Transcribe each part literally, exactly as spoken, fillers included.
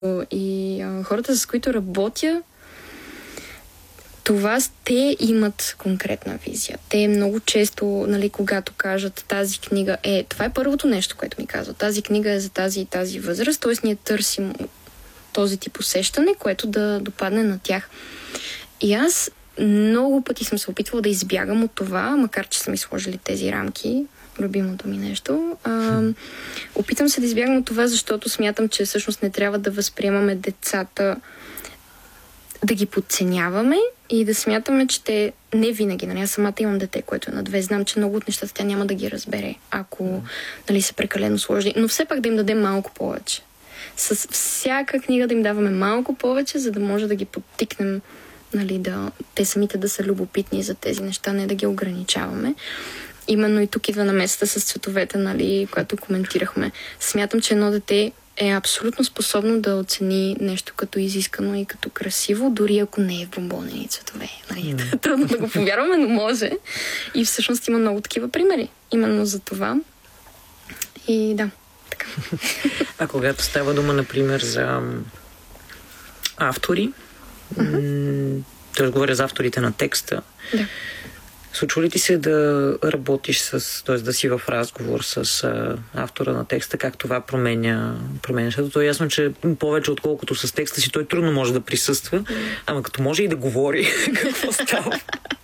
и а, хората, с които работя, това те имат конкретна визия. Те много често, нали, когато кажат тази книга е, това е първото нещо, което ми казват. Тази книга е за тази и тази възраст, т.е. ние търсим този тип усещане, което да допадне на тях. И аз много пъти съм се опитвала да избягам от това, макар че са ми сложили тези рамки, любимото ми нещо. А, опитам се да избягам от това, защото смятам, че всъщност не трябва да възприемаме децата, да ги подценяваме и да смятаме, че те не винаги. Нали, аз самата имам дете, което е на две. Знам, че много от нещата тя няма да ги разбере, ако нали, са прекалено сложни. Но все пак да им дадем малко повече. С всяка книга да им даваме малко повече, за да може да ги подтикнем, нали, да, те самите да са любопитни за тези неща, не да ги ограничаваме. Именно и тук идва намесата с цветовете, нали, която коментирахме. Смятам, че едно дете е абсолютно способно да оцени нещо като изискано и като красиво, дори ако не е в бомбонени цветове. Нали? Mm. Трудно да го повярваме, но може. И всъщност има много такива примери. Именно за това. И да, така. А когато става дума, например, за автори, mm-hmm. т.е. говоря за авторите на текста, да. Случва ли ти се да работиш с, т.е. да си в разговор с а, автора на текста, как това променя, променя нещата? То е ясно, че повече отколкото с текста си той трудно може да присъства, ама като може и да говори, какво става?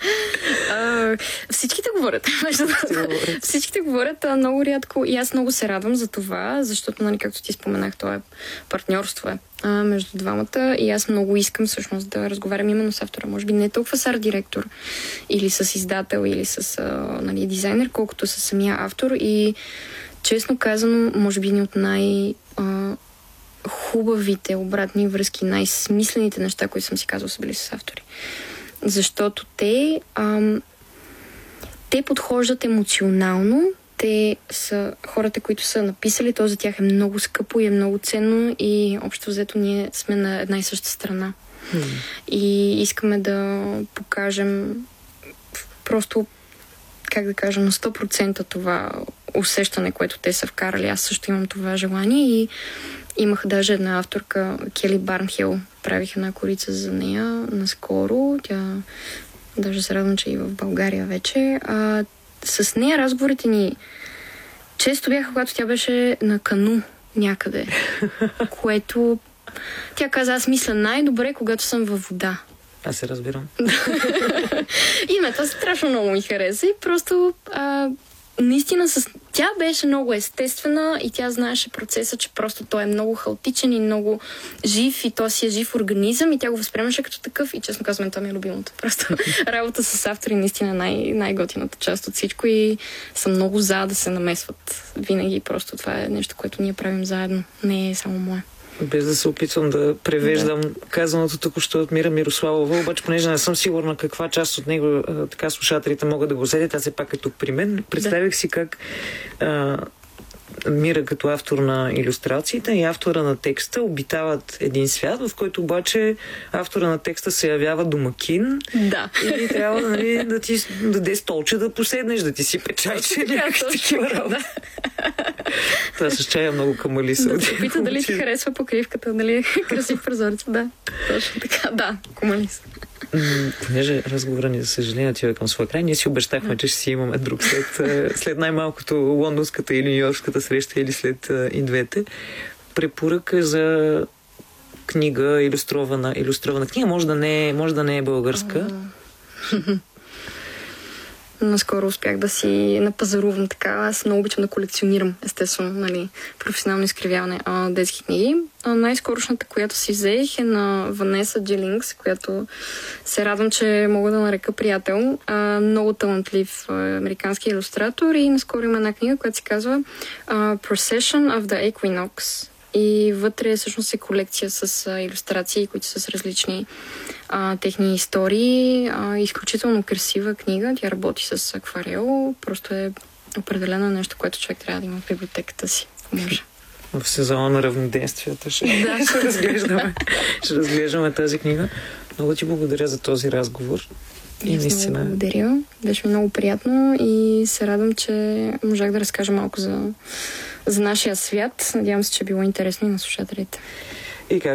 Uh, всичките говорят. Всичките говорят а, много рядко и аз много се радвам за това, защото, нали, както ти споменах, това е партньорство е а, между двамата и аз много искам всъщност да разговарям именно с автора. Може би не толкова с арт-директор или с издател или с а, нали, дизайнер, колкото с самия автор и честно казано, може би ни от най- а, хубавите обратни връзки, най-смислените неща, които съм си казала, са били с автори. Защото те, ам, те подхождат емоционално, те са хората, които са написали, то за тях е много скъпо и е много ценно и общо взето ние сме на една и съща страна. Mm. И искаме да покажем просто, как да кажа, на сто процента това усещане, което те са вкарали. Аз също имам това желание и имах даже една авторка, Кели Барнхил, правих една корица за нея наскоро. Тя даже се радвам, че и в България вече. А, с нея разговорите ни често бяха, когато тя беше на кану някъде, което тя каза, аз мисля най-добре, когато съм във вода. Аз се разбирам. И ме, това страшно много ми хареса и просто а, наистина с... тя беше много естествена и тя знаеше процеса, че просто той е много хаотичен и много жив и то си е жив организъм и тя го възприемаше като такъв и честно казвам, това ми е любимото. Просто работа с автори наистина най- най-готината част от всичко и съм много за да се намесват винаги. Просто това е нещо, което ние правим заедно. Не е само мое. Без да се опитвам да превеждам да. казаното току-що от Мира Мирославова, обаче понеже не съм сигурна каква част от него а, така слушателите могат да го усетят, аз все пак е тук при мен. Представих да. си как а, Мира като автор на илюстрациите и автора на текста обитават един свят, в който обаче автора на текста се явява домакин да. и трябва нали, да ти даде столче да поседнеш, да ти си печайче някакви такива работи. Това с чая много камали се. Да се пита дали ти харесва покривката, дали е красив прозорец. Да, точно така. Да, камали се. Понеже разговора ни, за съжаление, отива към своя край, ние си обещахме, да. че ще си имаме друг след, след най-малкото лондонската или нью-йоркската среща или след и двете. Препоръка за книга, илюстрована, илюстрована книга, може да не, може да не е българска. Наскоро успях да си напазарувам така. Аз много обичам да колекционирам, естествено, нали, професионално изкривяване а, детски книги. А, най-скорошната, която си взех е на Ванеса Джилингс, която се радвам, че мога да нарека приятел. А, много талантлив а, американски илюстратор и наскоро има една книга, която се казва а, Procession of the Equinox. И вътре всъщност е колекция с а, илюстрации, които са с различни а, техни истории. А, изключително красива книга. Тя работи с акварел. Просто е определено нещо, което човек трябва да има в библиотеката си. Може. В сезона на равноденствията ще, да. ще, разглеждаме, ще разглеждаме тази книга. Много ти благодаря за този разговор. И Аз наистина. Много благодаря. Беше ми много приятно и се радвам, че можах да разкажа малко за, за нашия свят. Надявам се, че е било интересно и на слушателите.